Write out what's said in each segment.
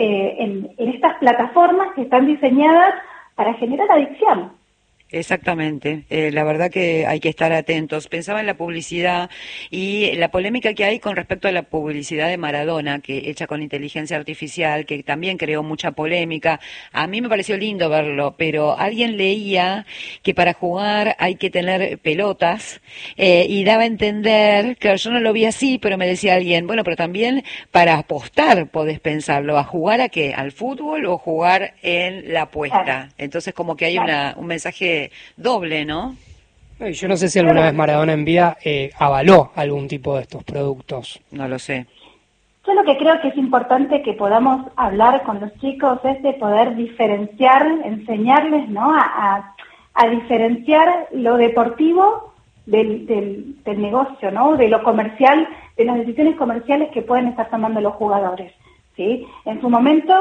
en estas plataformas que están diseñadas para generar adicción. Exactamente, la verdad que hay que estar atentos. Pensaba en la publicidad y la polémica que hay con respecto a la publicidad de Maradona, que hecha con inteligencia artificial, que también creó mucha polémica. A mí me pareció lindo verlo, pero alguien leía que para jugar hay que tener pelotas y daba a entender, claro, yo no lo vi así, pero me decía alguien, bueno, pero también para apostar podés pensarlo, ¿a jugar a qué? ¿Al fútbol o jugar en la apuesta? Claro, Entonces como que hay claro. un mensaje doble, ¿no? Y yo no sé si alguna vez Maradona en vida avaló algún tipo de estos productos. No lo sé. Yo lo que creo que es importante que podamos hablar con los chicos es de poder diferenciar, enseñarles, ¿no? A diferenciar lo deportivo del negocio, ¿no? De lo comercial, de las decisiones comerciales que pueden estar tomando los jugadores, ¿sí? En su momento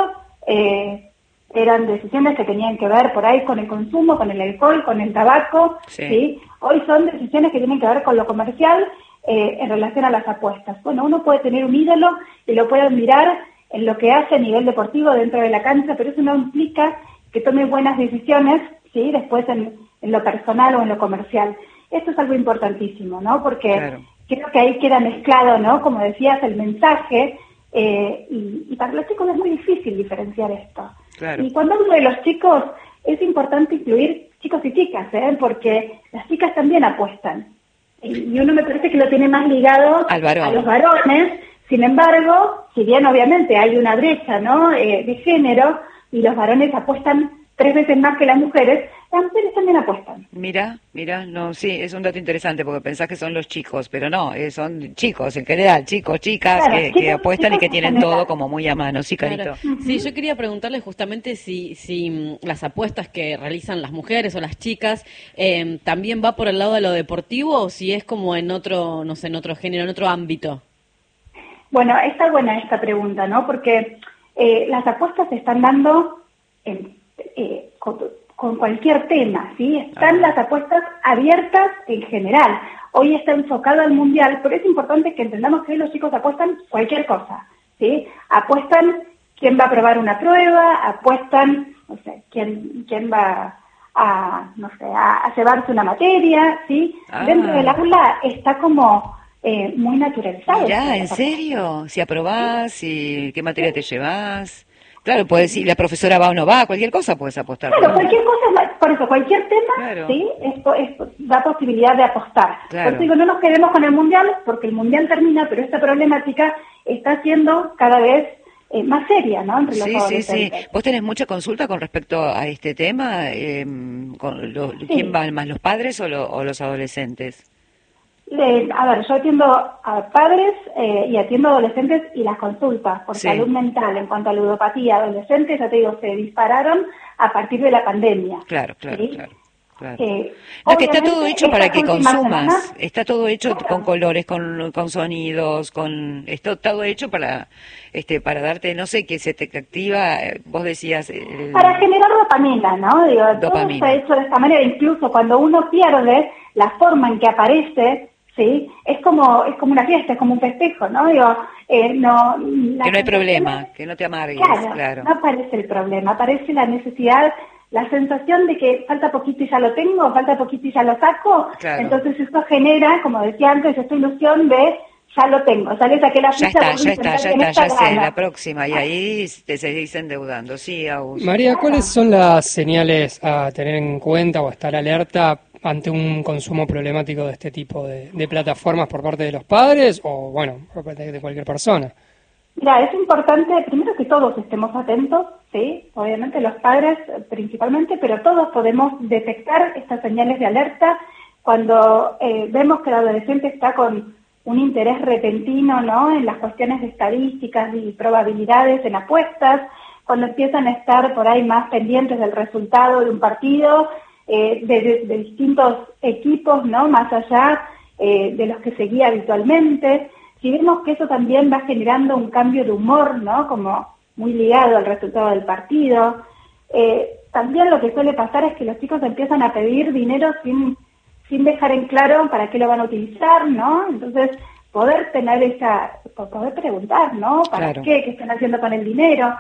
eran decisiones que tenían que ver por ahí con el consumo, con el alcohol, con el tabaco, Sí. ¿sí? Hoy son decisiones que tienen que ver con lo comercial en relación a las apuestas. Bueno, uno puede tener un ídolo y lo puede admirar en lo que hace a nivel deportivo dentro de la cancha, pero eso no implica que tome buenas decisiones, ¿sí? Después en lo personal o en lo comercial. Esto es algo importantísimo, ¿no? Porque Claro. creo que ahí queda mezclado, ¿no? Como decías, el mensaje, y para los chicos es muy difícil diferenciar esto. Claro. Y cuando hablo de los chicos, es importante incluir chicos y chicas, porque las chicas también apuestan. Y uno me parece que lo tiene más ligado Al varón. a los varones. Sin embargo, si bien obviamente hay una brecha, ¿no? De género, y los varones apuestan 3 veces más que las mujeres también apuestan. Mira, no, sí, es un dato interesante porque pensás que son los chicos, pero no, son chicos en general, chicos, chicas, Claro, que chicos, apuestan y que chicos en tienen general. todo como muy a mano, sí, Carito. Claro. Sí, yo quería preguntarle justamente si las apuestas que realizan las mujeres o las chicas también va por el lado de lo deportivo o si es como en otro, no sé, en otro género, en otro ámbito. Bueno, está buena esta pregunta, ¿no? Porque las apuestas se están dando con cualquier tema, ¿sí? Están las apuestas abiertas en general. Hoy está enfocado al mundial, pero es importante que entendamos que hoy los chicos apuestan cualquier cosa, ¿sí? Apuestan quién va a aprobar una prueba, apuestan, no sé, quién va a llevarse una materia, ¿sí? Dentro del aula está como muy naturalizado. Mirá, ¿en serio? Si aprobás, si qué materia te llevas. Claro, puedes decir, la profesora va o no va, cualquier cosa puedes apostar. Claro, cualquier cosa, por eso, cualquier tema, Claro. ¿sí? Da posibilidad de apostar. Claro. Por eso digo, no nos quedemos con el mundial, porque el mundial termina, pero esta problemática está siendo cada vez más seria, ¿no? Entre los Sí. adolescentes. ¿Vos tenés mucha consulta con respecto a este tema? ¿Quién va más, los padres o los adolescentes? A ver, yo atiendo a padres y atiendo a adolescentes y las consultas por Sí. salud mental en cuanto a ludopatía adolescentes, ya te digo, se dispararon a partir de la pandemia. Claro. ¿Sí? No, es que está todo Obviamente, hecho para que estas últimas consumas, semanas, está todo hecho claro, con colores, con sonidos, está todo hecho para darte, no sé, que se te activa, vos decías... para generar dopamina, ¿no? Digo, todo Dopamina. está hecho de esta manera, incluso cuando uno pierde la forma en que aparece, ¿sí? Es como una fiesta, es como un festejo, ¿no? Digo, que no hay problema, que no te amargues, claro. No aparece el problema, aparece la necesidad, la sensación de que falta poquito y ya lo tengo, falta poquito y ya lo saco, Claro. entonces eso genera, como decía antes, esta ilusión de ya lo tengo, ya le saqué la Ya ficha. está, ya sé, la próxima, y ahí te seguís endeudando, sí, Agus. María, ¿cuáles son las señales a tener en cuenta o a estar alerta ante un consumo problemático de este tipo de plataformas por parte de los padres o, bueno, por parte de cualquier persona? Mira, es importante, primero que todos estemos atentos, ¿sí? Obviamente los padres principalmente, pero todos podemos detectar estas señales de alerta cuando vemos que el adolescente está con un interés repentino, ¿no? En las cuestiones de estadísticas y probabilidades en apuestas, cuando empiezan a estar por ahí más pendientes del resultado de un partido, de distintos equipos, ¿no? Más allá de los que seguía habitualmente. Si vemos que eso también va generando un cambio de humor, ¿no? Como muy ligado al resultado del partido. También lo que suele pasar es que los chicos empiezan a pedir dinero sin dejar en claro para qué lo van a utilizar, ¿no? Entonces, poder preguntar, ¿no? ¿Para Claro. qué están haciendo con el dinero?